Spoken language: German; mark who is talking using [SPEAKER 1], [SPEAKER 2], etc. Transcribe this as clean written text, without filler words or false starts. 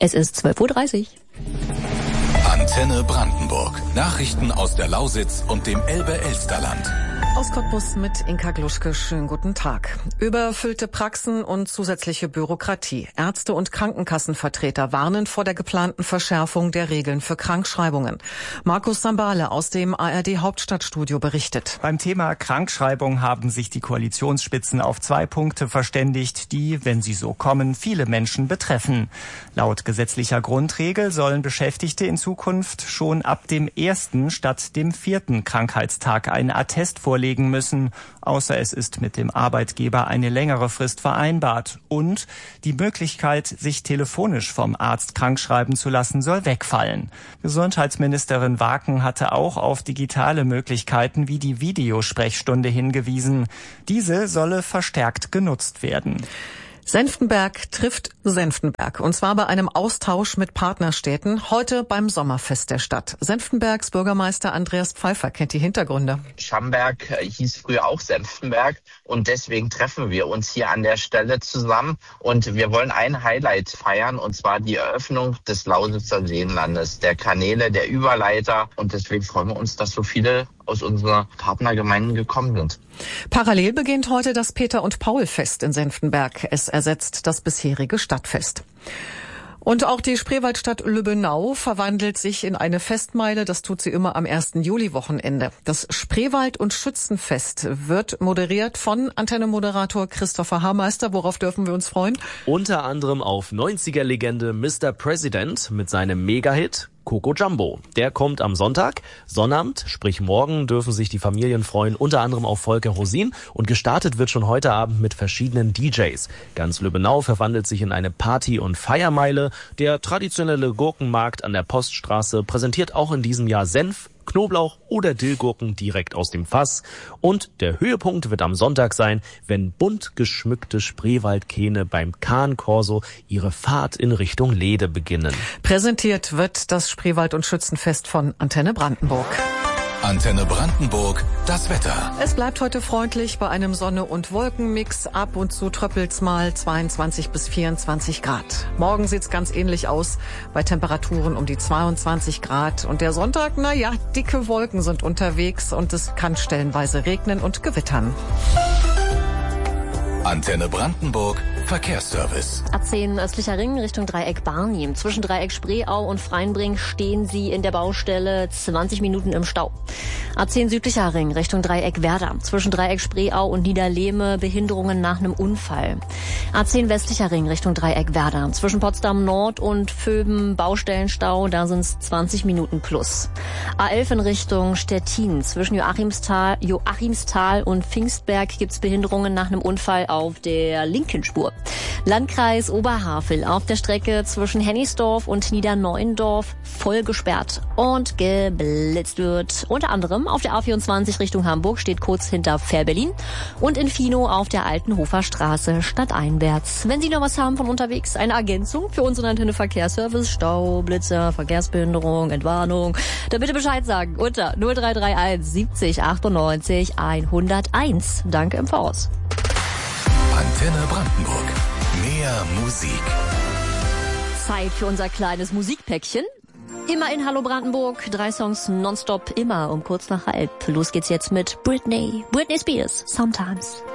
[SPEAKER 1] Es ist 12:30 Uhr.
[SPEAKER 2] Antenne Brandenburg. Nachrichten aus der Lausitz und dem Elbe-Elsterland.
[SPEAKER 3] Aus Cottbus mit Inka Gluschke. Schönen guten Tag. Überfüllte Praxen und zusätzliche Bürokratie. Ärzte und Krankenkassenvertreter warnen vor der geplanten Verschärfung der Regeln für Krankschreibungen. Markus Sambale aus dem ARD Hauptstadtstudio berichtet.
[SPEAKER 4] Beim Thema Krankschreibung haben sich die Koalitionsspitzen auf 2 Punkte verständigt, die, wenn sie so kommen, viele Menschen betreffen. Laut gesetzlicher Grundregel sollen Beschäftigte in Zukunft schon ab dem 1. statt dem 4. Krankheitstag einen Attest vorlegen müssen, außer es ist mit dem Arbeitgeber eine längere Frist vereinbart. Und die Möglichkeit, sich telefonisch vom Arzt krankschreiben zu lassen, soll wegfallen. Gesundheitsministerin Waken hatte auch auf digitale Möglichkeiten wie die Videosprechstunde hingewiesen. Diese solle verstärkt genutzt werden.
[SPEAKER 3] Senftenberg trifft Senftenberg, und zwar bei einem Austausch mit Partnerstädten, heute beim Sommerfest der Stadt. Senftenbergs Bürgermeister Andreas Pfeiffer kennt die Hintergründe.
[SPEAKER 5] Schamberg hieß früher auch Senftenberg und deswegen treffen wir uns hier an der Stelle zusammen und wir wollen ein Highlight feiern, und zwar die Eröffnung des Lausitzer Seenlandes, der Kanäle, der Überleiter, und deswegen freuen wir uns, dass so viele aus unserer Partnergemeinden gekommen sind.
[SPEAKER 3] Parallel beginnt heute das Peter- und Paul-Fest in Senftenberg. Es ersetzt das bisherige Stadtfest. Und auch die Spreewaldstadt Lübbenau verwandelt sich in eine Festmeile. Das tut sie immer am 1. Juli-Wochenende. Das Spreewald- und Schützenfest wird moderiert von Antenne-Moderator Christopher Haarmeister. Worauf dürfen wir uns freuen?
[SPEAKER 6] Unter anderem auf 90er-Legende Mr. President mit seinem Mega-Hit Coco Jumbo. Der kommt am Sonntag. Sonnabend, sprich morgen, dürfen sich die Familien freuen, unter anderem auf Volker Rosin. Und gestartet wird schon heute Abend mit verschiedenen DJs. Ganz Lübbenau verwandelt sich in eine Party- und Feiermeile. Der traditionelle Gurkenmarkt an der Poststraße präsentiert auch in diesem Jahr Senf, Knoblauch oder Dillgurken direkt aus dem Fass. Und der Höhepunkt wird am Sonntag sein, wenn bunt geschmückte Spreewaldkähne beim Kahn-Corso ihre Fahrt in Richtung Lede beginnen.
[SPEAKER 3] Präsentiert wird das Spreewald- und Schützenfest von Antenne Brandenburg.
[SPEAKER 2] Antenne Brandenburg, das Wetter.
[SPEAKER 3] Es bleibt heute freundlich bei einem Sonne- und Wolkenmix. Ab und zu tröppelt's mal 22 bis 24 Grad. Morgen sieht's ganz ähnlich aus, bei Temperaturen um die 22 Grad. Und der Sonntag, dicke Wolken sind unterwegs und es kann stellenweise regnen und gewittern.
[SPEAKER 2] Antenne Brandenburg, Verkehrsservice.
[SPEAKER 1] A10 östlicher Ring Richtung Dreieck Barnim. Zwischen Dreieck Spreeau und Freienbring stehen Sie in der Baustelle 20 Minuten im Stau. A10 südlicher Ring Richtung Dreieck Werder. Zwischen Dreieck Spreeau und Niederlehme Behinderungen nach einem Unfall. A10 westlicher Ring Richtung Dreieck Werder. Zwischen Potsdam Nord und Vöben Baustellenstau, da sind es 20 Minuten plus. A11 in Richtung Stettin. Zwischen Joachimsthal und Pfingstberg gibt's Behinderungen nach einem Unfall auf der linken Spur. Landkreis Oberhavel auf der Strecke zwischen Hennigsdorf und Niederneuendorf voll gesperrt und geblitzt wird. Unter anderem auf der A24 Richtung Hamburg steht kurz hinter Fährberlin und in Fino auf der Altenhofer Straße stadteinwärts. Wenn Sie noch was haben von unterwegs, eine Ergänzung für unseren Antenne Verkehrsservice, Stau, Blitzer, Verkehrsbehinderung, Entwarnung, dann bitte Bescheid sagen unter 0331 70 98 101. Danke im Voraus.
[SPEAKER 2] Antenne Brandenburg. Mehr Musik.
[SPEAKER 1] Zeit für unser kleines Musikpäckchen. Immer in Hallo Brandenburg. 3 Songs nonstop, immer um kurz nach halb. Los geht's jetzt mit Britney Spears, Sometimes.